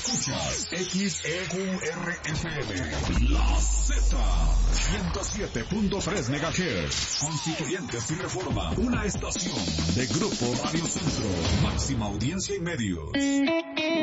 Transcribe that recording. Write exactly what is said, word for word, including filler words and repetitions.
Escuchas X E Q R F M, La Z, ciento siete punto tres megahertz. Constituyentes y Reforma, una estación de Grupo Radio Centro, máxima audiencia y medios.